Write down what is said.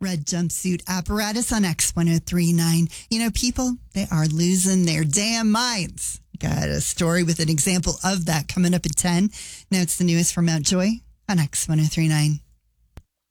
Red jumpsuit apparatus on X1039. You know, people, they are losing their damn minds. Got a story with an example of that coming up at 10. Now it's the newest from Mount Joy on X1039.